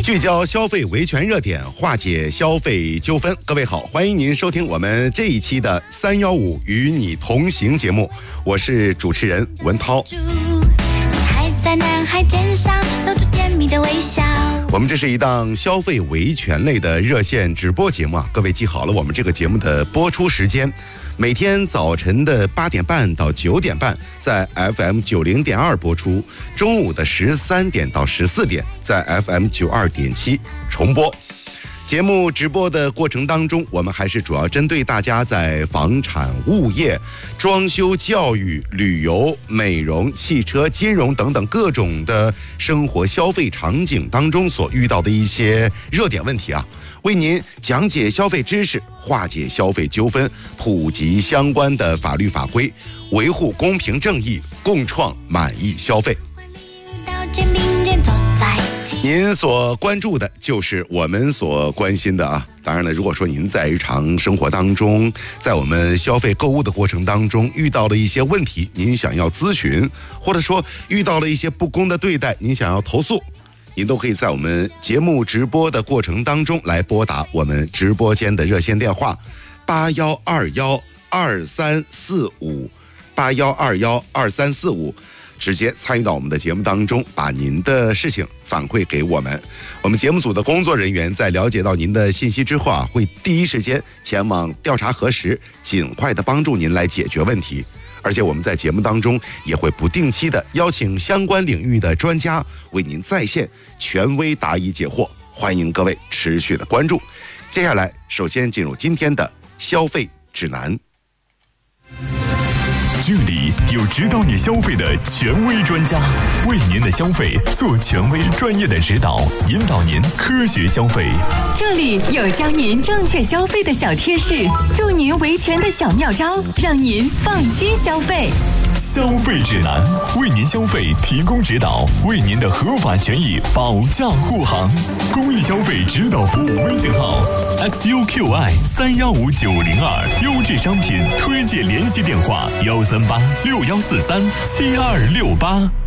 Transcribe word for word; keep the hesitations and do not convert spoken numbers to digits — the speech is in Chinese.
聚焦消费维权热点，化解消费纠纷。各位好，欢迎您收听我们这一期的三一五与你同行节目，我是主持人文涛。还在南海肩上露出甜蜜的微笑。我们这是一档消费维权类的热线直播节目啊，各位记好了，我们这个节目的播出时间。每天早晨的八点半到九点半在 F M 九零点二播出，中午的十三点到十四点在 F M 九二点七重播。节目直播的过程当中，我们还是主要针对大家在房产、物业、装修、教育、旅游、美容、汽车、金融等等各种的生活消费场景当中所遇到的一些热点问题啊，为您讲解消费知识，化解消费纠纷，普及相关的法律法规，维护公平正义，共创满意消费。您所关注的就是我们所关心的啊。当然了，如果说您在日常生活当中，在我们消费购物的过程当中遇到了一些问题，您想要咨询，或者说遇到了一些不公的对待，您想要投诉，您都可以在我们节目直播的过程当中来拨打我们直播间的热线电话八幺二幺二三四五八幺二幺二三四五，直接参与到我们的节目当中，把您的事情反馈给我们。我们节目组的工作人员在了解到您的信息之后啊，会第一时间前往调查核实，尽快的帮助您来解决问题。而且我们在节目当中也会不定期的邀请相关领域的专家为您在线权威答疑解惑，欢迎各位持续的关注。接下来首先进入今天的消费指南。 这里有指导你消费的权威专家，为您的消费做权威专业的指导，引导您科学消费。 这里有教您正确消费的小贴士，助您维权的小妙招，让您放心消费。 消费指南，为您消费提供指导，为您的合法权益保驾护航。公益消费指导服务微信号 X U Q I 三幺五九零二，优质商品推荐联系电话幺三八六幺四三七二六八。